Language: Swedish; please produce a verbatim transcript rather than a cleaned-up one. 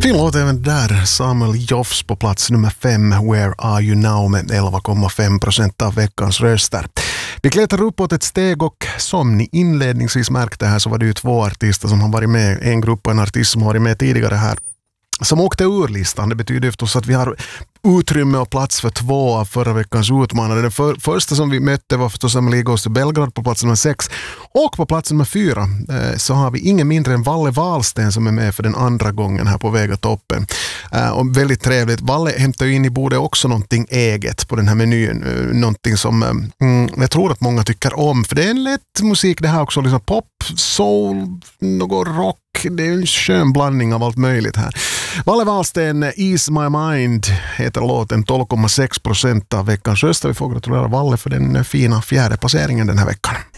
Fin låt även där. Samuel Joffs på plats nummer fem, Where Are You Now, med elva komma fem procent av veckans röster. Vi klättrar uppåt ett steg och som ni inledningsvis märkte här så var det ju två artister som har varit med. En grupp och en artist som har varit med tidigare här som åkte ur listan. Det betyder förstås att vi har utrymme och plats för två av förra veckans utmanare. Den för, första som vi mötte var förstås Emily Goes to Belgrad på plats nummer sex. Och på plats nummer fyra eh, så har vi ingen mindre än Valle Wahlsten som är med för den andra gången här på Väga toppen. Eh, och väldigt trevligt. Valle hämtar ju in i bordet också någonting eget på den här menyn. Eh, någonting som eh, jag tror att många tycker om. För det är en lätt musik det här också. Liksom pop, soul, något rock. Det är en skön blandning av allt möjligt här. Valle Wahlsten, Ease My Mind heter låten, tolv komma sex procent av veckans röster. Vi får gratulera Valle för den fina fjärde placeringen den här veckan.